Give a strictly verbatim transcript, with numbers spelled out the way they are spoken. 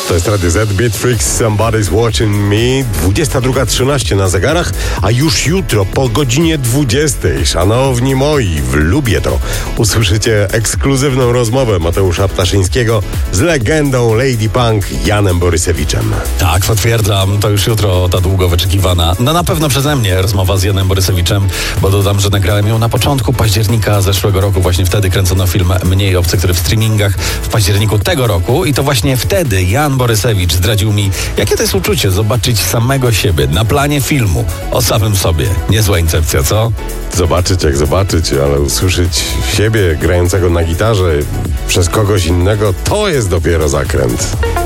To jest Radio Z, Beat Freaks, Somebody's Watching Me. dwudziesta druga trzynaście na zegarach, a już jutro po godzinie dwudziestej, szanowni moi, w Lubię to, usłyszycie ekskluzywną rozmowę Mateusza Ptaszyńskiego z legendą Lady Punk Janem Borysewiczem. Tak, potwierdzam, to już jutro ta długo wyczekiwana, no na pewno przeze mnie rozmowa z Janem Borysewiczem, bo dodam, że nagrałem ją na początku października zeszłego roku, właśnie wtedy kręcono film Mniej obcy, który w streamingach w październiku tego roku i to właśnie wtedy Jan Borysewicz zdradził mi, jakie to jest uczucie zobaczyć samego siebie na planie filmu o samym sobie. Niezła incepcja, co? Zobaczyć jak zobaczyć, ale usłyszeć siebie grającego na gitarze przez kogoś innego, to jest dopiero zakręt.